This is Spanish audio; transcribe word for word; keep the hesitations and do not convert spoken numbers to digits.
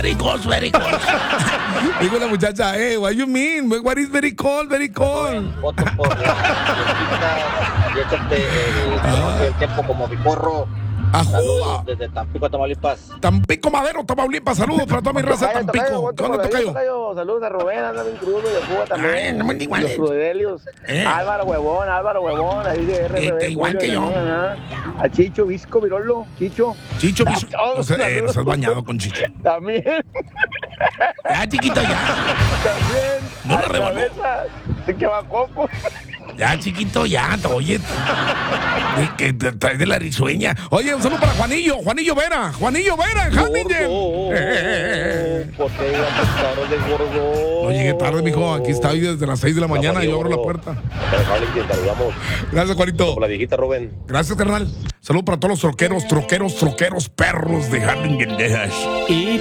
very cold, very cold. Digo la muchacha, hey, what you mean? What is very cold, very cold? Voto por la y échate el, Ah. el tiempo como piporro. Ajú. Saludos desde Tampico, Tamaulipas. Tampico Madero, Tamaulipas, saludos para toda mi raza de Tocayo, Tampico. tocayo, ¿Qué onda, tocayo, tocayo? tocayo. Saludos a Rubén, anda bien crudo y a Cuba Ay, también. no me digas Los eso. Crudelios. Eh. Álvaro Huevón, Álvaro Huevón, ahí de R Este, B. igual que yo. A Chicho, Visco, Virolo, Chicho. Chicho, bicho. Todos No sé, eh, saludos. nos has bañado con Chicho. También, Ya, chiquito, ya. también. No a la revoló. cabeza de que va coco. Ya, chiquito, ya. Oye, de que te traes de la risueña. Oye, un saludo para Juanillo, Juanillo Vera, Juanillo Vera en Harlingen. Gordo, ¿por qué llegaste tarde, gordo? No llegué tarde, mijo. Aquí está hoy desde las seis de la mañana y yo abro la gordo. puerta. Para Harlingen, saludamos. Gracias, Juanito. Como la viejita Rubén. Gracias, carnal. Saludos para todos los troqueros, troqueros, troqueros, perros de Harlingen, Texas. Y